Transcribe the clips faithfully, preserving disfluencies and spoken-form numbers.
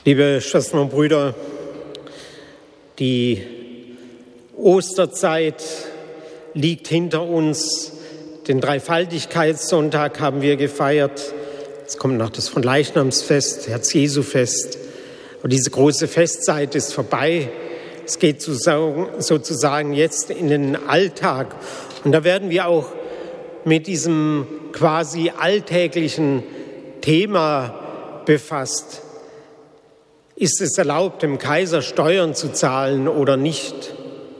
Liebe Schwestern und Brüder, die Osterzeit liegt hinter uns. Den Dreifaltigkeitssonntag haben wir gefeiert. Jetzt kommt noch das Fronleichnamsfest, Herz-Jesu-Fest. Aber diese große Festzeit ist vorbei. Es geht sozusagen jetzt in den Alltag. Und da werden wir auch mit diesem quasi alltäglichen Thema befasst. Ist es erlaubt, dem Kaiser Steuern zu zahlen oder nicht?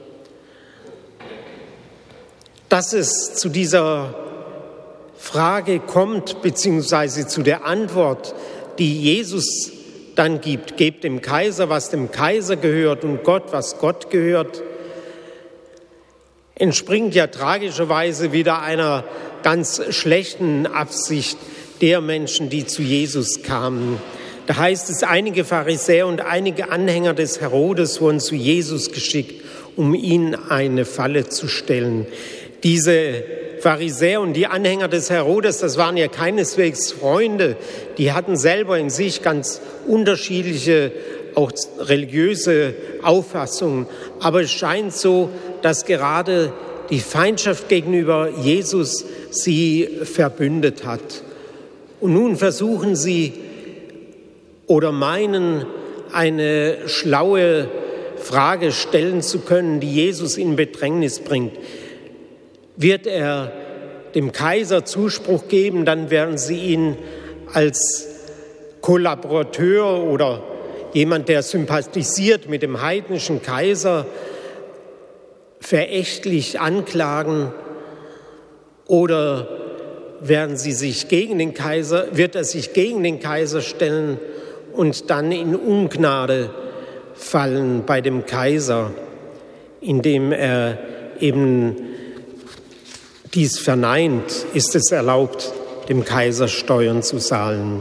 Dass es zu dieser Frage kommt, beziehungsweise zu der Antwort, die Jesus dann gibt, gebt dem Kaiser, was dem Kaiser gehört, und Gott, was Gott gehört, entspringt ja tragischerweise wieder einer ganz schlechten Absicht der Menschen, die zu Jesus kamen. Da heißt es, einige Pharisäer und einige Anhänger des Herodes wurden zu Jesus geschickt, um ihn eine Falle zu stellen. Diese Pharisäer und die Anhänger des Herodes, das waren ja keineswegs Freunde, die hatten selber in sich ganz unterschiedliche, auch religiöse Auffassungen. Aber es scheint so, dass gerade die Feindschaft gegenüber Jesus sie verbündet hat. Und nun versuchen sie oder meinen, eine schlaue Frage stellen zu können, die Jesus in Bedrängnis bringt. Wird er dem Kaiser Zuspruch geben, dann werden sie ihn als Kollaborateur oder jemand, der sympathisiert mit dem heidnischen Kaiser, verächtlich anklagen, oder werden sie sich gegen den Kaiser, wird er sich gegen den Kaiser stellen und dann in Ungnade fallen bei dem Kaiser, indem er eben dies verneint, ist es erlaubt, dem Kaiser Steuern zu zahlen.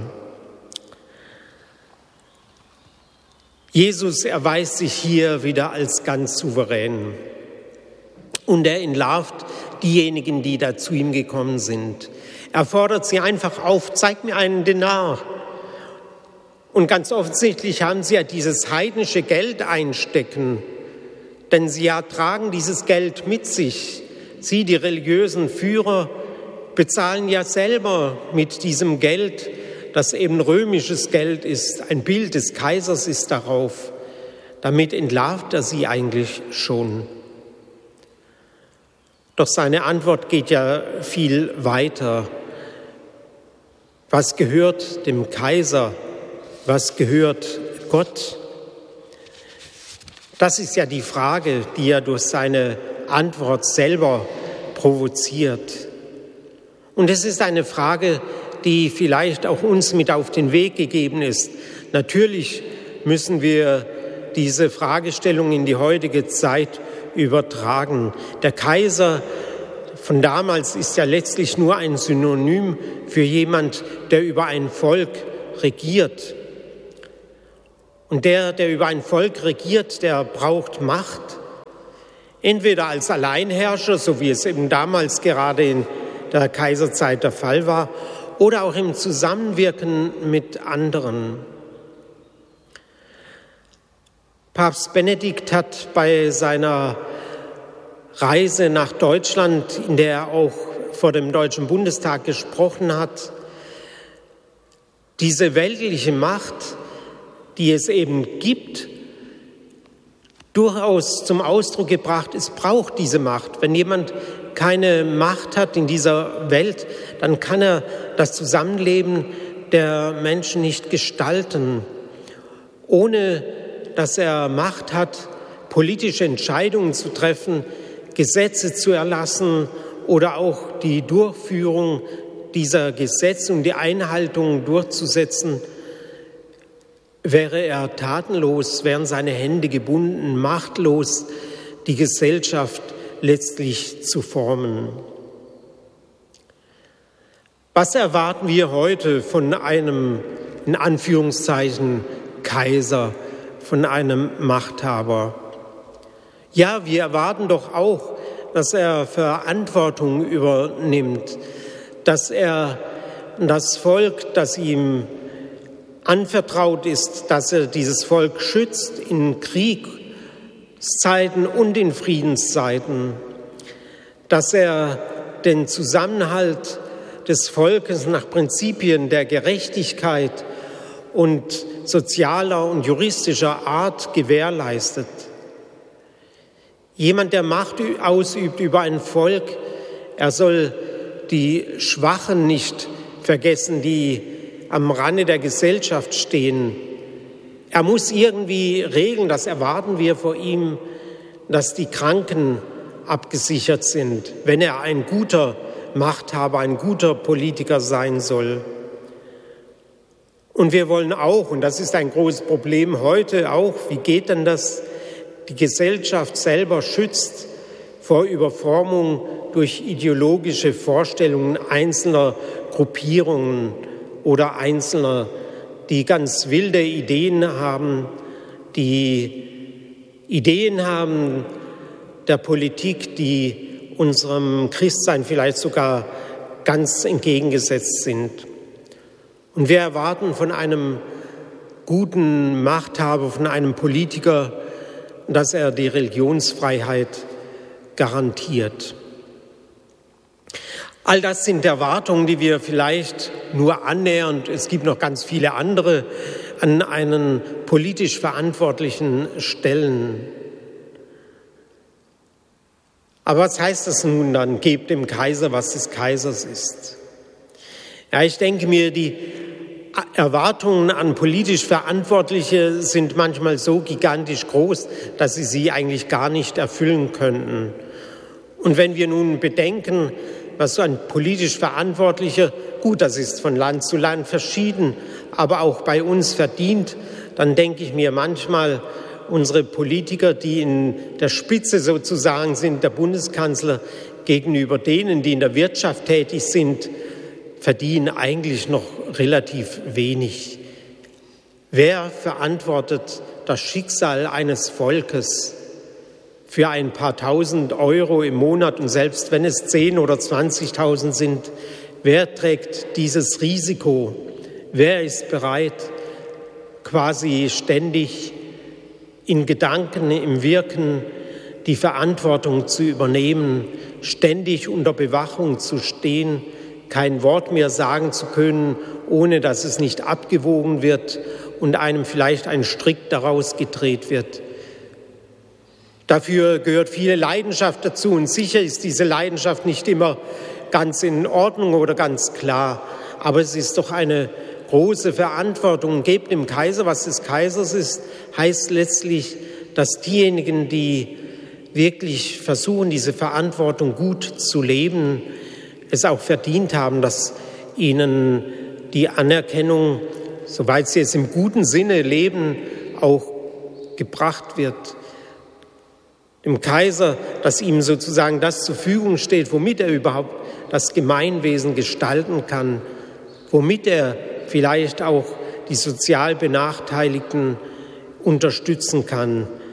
Jesus erweist sich hier wieder als ganz souverän. Und er entlarvt diejenigen, die da zu ihm gekommen sind. Er fordert sie einfach auf, zeig mir einen Denar. Und ganz offensichtlich haben sie ja dieses heidnische Geld einstecken, denn sie ja tragen dieses Geld mit sich. Sie, die religiösen Führer, bezahlen ja selber mit diesem Geld, das eben römisches Geld ist, ein Bild des Kaisers ist darauf. Damit entlarvt er sie eigentlich schon. Doch seine Antwort geht ja viel weiter. Was gehört dem Kaiser? Was gehört Gott? Das ist ja die Frage, die er durch seine Antwort selber provoziert. Und es ist eine Frage, die vielleicht auch uns mit auf den Weg gegeben ist. Natürlich müssen wir diese Fragestellung in die heutige Zeit übertragen. Der Kaiser von damals ist ja letztlich nur ein Synonym für jemand, der über ein Volk regiert. Und der, der über ein Volk regiert, der braucht Macht. Entweder als Alleinherrscher, so wie es eben damals gerade in der Kaiserzeit der Fall war, oder auch im Zusammenwirken mit anderen. Papst Benedikt hat bei seiner Reise nach Deutschland, in der er auch vor dem Deutschen Bundestag gesprochen hat, diese weltliche Macht, die es eben gibt, durchaus zum Ausdruck gebracht. Es braucht diese Macht. Wenn jemand keine Macht hat in dieser Welt, dann kann er das Zusammenleben der Menschen nicht gestalten. Ohne dass er Macht hat, politische Entscheidungen zu treffen, Gesetze zu erlassen oder auch die Durchführung dieser Gesetze und die Einhaltung durchzusetzen, wäre er tatenlos, wären seine Hände gebunden, machtlos, die Gesellschaft letztlich zu formen. Was erwarten wir heute von einem, in Anführungszeichen, Kaiser, von einem Machthaber? Ja, wir erwarten doch auch, dass er Verantwortung übernimmt, dass er das Volk, das ihm anvertraut ist, dass er dieses Volk schützt in Kriegszeiten und in Friedenszeiten, dass er den Zusammenhalt des Volkes nach Prinzipien der Gerechtigkeit und sozialer und juristischer Art gewährleistet. Jemand, der Macht ausübt über ein Volk, er soll die Schwachen nicht vergessen, die am Rande der Gesellschaft stehen. Er muss irgendwie regeln, das erwarten wir vor ihm, dass die Kranken abgesichert sind, wenn er ein guter Machthaber, ein guter Politiker sein soll. Und wir wollen auch, und das ist ein großes Problem heute auch, wie geht denn das, die Gesellschaft selber schützt vor Überformung durch ideologische Vorstellungen einzelner Gruppierungen oder Einzelner, die ganz wilde Ideen haben, die Ideen haben der Politik, die unserem Christsein vielleicht sogar ganz entgegengesetzt sind. Und wir erwarten von einem guten Machthaber, von einem Politiker, dass er die Religionsfreiheit garantiert. All das sind Erwartungen, die wir vielleicht nur annähernd, es gibt noch ganz viele andere, an einen politisch Verantwortlichen stellen. Aber was heißt das nun dann? Gebt dem Kaiser, was des Kaisers ist. Ja, ich denke mir, die Erwartungen an politisch Verantwortliche sind manchmal so gigantisch groß, dass sie sie eigentlich gar nicht erfüllen könnten. Und wenn wir nun bedenken, was so ein politisch Verantwortlicher, gut, das ist von Land zu Land verschieden, aber auch bei uns verdient, dann denke ich mir manchmal, unsere Politiker, die in der Spitze sozusagen sind, der Bundeskanzler, gegenüber denen, die in der Wirtschaft tätig sind, verdienen eigentlich noch relativ wenig. Wer verantwortet das Schicksal eines Volkes für ein paar tausend Euro im Monat und selbst wenn es zehn oder zwanzigtausend sind, wer trägt dieses Risiko? Wer ist bereit, quasi ständig in Gedanken, im Wirken die Verantwortung zu übernehmen, ständig unter Bewachung zu stehen, kein Wort mehr sagen zu können, ohne dass es nicht abgewogen wird und einem vielleicht ein Strick daraus gedreht wird? Dafür gehört viele Leidenschaft dazu und sicher ist diese Leidenschaft nicht immer ganz in Ordnung oder ganz klar, aber es ist doch eine große Verantwortung. Gebt dem Kaiser, was des Kaisers ist, heißt letztlich, dass diejenigen, die wirklich versuchen, diese Verantwortung gut zu leben, es auch verdient haben, dass ihnen die Anerkennung, soweit sie es im guten Sinne leben, auch gebracht wird. Dem Kaiser, dass ihm sozusagen das zur Verfügung steht, womit er überhaupt das Gemeinwesen gestalten kann, womit er vielleicht auch die sozial Benachteiligten unterstützen kann,